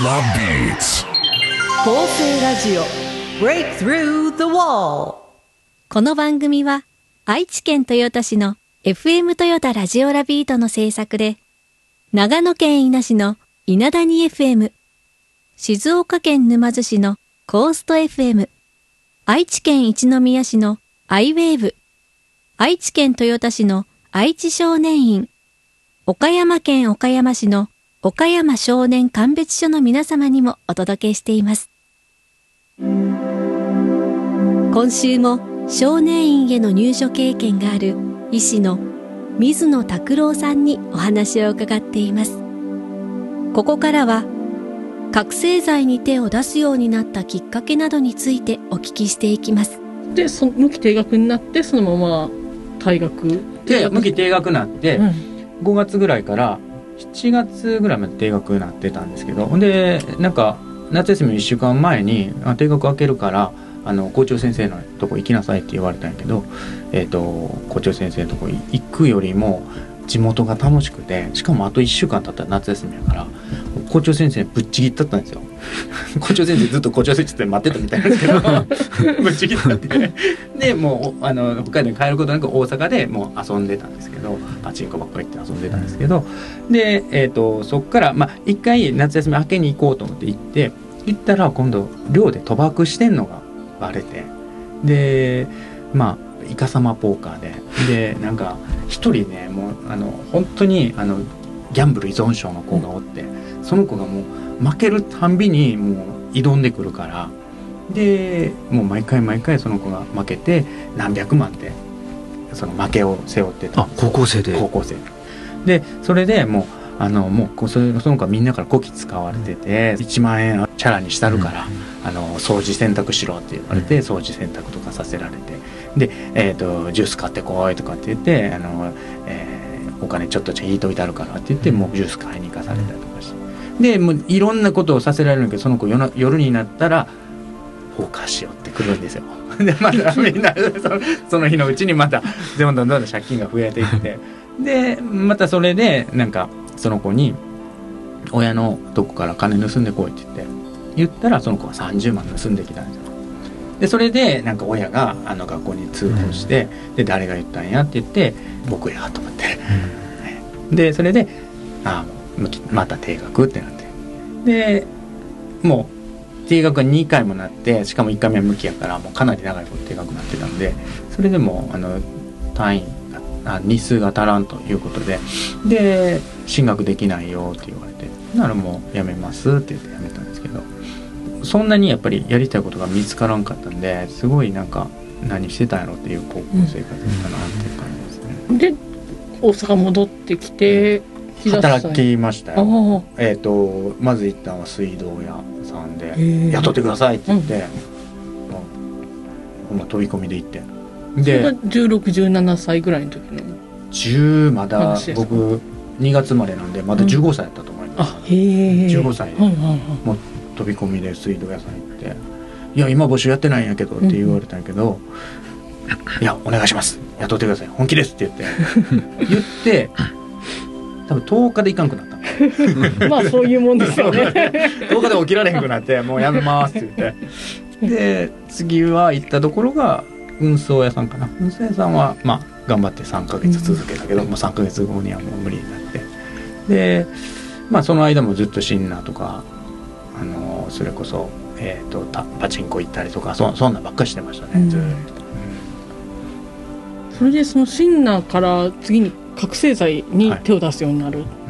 Love Beats。 法政ラジオ Break Through the Wall。 この番組は愛知県豊田市の FM 豊田ラジオラビートの制作で、長野県伊那市の稲谷 FM、静岡県沼津市のコースト FM、愛知県一宮市のアイウェーブ、愛知県豊田市の愛知少年院、岡山県岡山市の岡山少年鑑別所の皆様にもお届けしています。今週も少年院への入所経験がある医師の水野拓郎さんにお話を伺っています。ここからは覚醒剤に手を出すようになったきっかけなどについてお聞きしていきます。 で無期停学になってそのまま退学で無期停学になって、5月ぐらいから7月ぐらいまで停学になってたんですけど、でなんか夏休みの1週間前に停学開けるから校長先生のとこ行きなさいって言われたんやけど、校長先生のとこ行くよりも地元が楽しくて、しかもあと1週間経ったら夏休みやから校長先生ぶっちぎったったんですよ。校長先生ずっと校長先生って待ってたみたいなんですけどぶっちぎったってでもう北海道に帰ることなく大阪でもう遊んでたんですけど、パチンコばっかり行って遊んでたんですけど、で、そっから一回夏休み明けに行こうと思って行ったら今度寮で賭博してんのがバレて、でイカサマポーカーでなんか一人ねもう本当にギャンブル依存症の子がおって、その子がもう負けるたんびにもう挑んでくるから、でもう毎回その子が負けて何百万でその負けを背負ってたんです。 高校生でそれでもうもうその子はみんなからこき使われてて、1万円チャラにしたるから、掃除洗濯しろって言われて、掃除洗濯とかさせられて、で、ジュース買ってこいとかって言ってお金ちょっと引いといてあるからって言って、もうジュース買いに行かされたりとかして、でもういろんなことをさせられるんだけど、その子夜になったら放火しようってくるんですよ。でまたみんなその日のうちにまたどんどん借金が増えていってでまたそれでなんかその子に親のとこから金盗んでこいって言ったら、その子は30万盗んできたんですよ。でそれでなんか親が学校に通報して、で誰が言ったんやって言って、僕やと思って、でそれでまた停学ってなって、でもう停学が2回もなって、しかも1回目は無期やからもうかなり長いこと停学になってたんで、それでも単位日数が足らんということで進学できないよって言われて、ならもうやめますって言ってやめたんですけど、そんなにやっぱりやりたいことが見つからんかったんで、すごいなんか何してたんやろっていう高校生活だったなっていう感じですね。 で大阪戻ってきて、 働きましたよ。まず一旦は水道屋さんで雇ってくださいって言って、飛び込みで行って、で 16、17歳ぐらいの時の 10まだ僕2月生まれなんでまだ15歳だったと思います。15歳でもう飛び込みで水道屋さん行って、いや今募集やってないんやけどって言われたんやけど、いやお願いします雇ってください本気ですって言って多分10日で行かんくなったまあそういうもんですよね 10日で起きられへんくなってもうやめますって言ってで次は行ったところが運送屋さんかな。運送屋さんは頑張って3ヶ月続けたけど、もう3ヶ月後にはもう無理になって、でその間もずっとシンナーとかそれこそ、パチンコ行ったりとかそんなばっかりしてましたね、ずっと。 それでそのシンナーから次に覚醒剤に手を出すようになる。